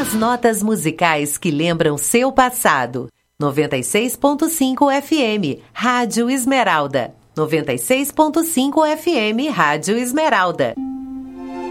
As notas musicais que lembram seu passado. 96.5 FM, Rádio Esmeralda. 96.5 FM, Rádio Esmeralda.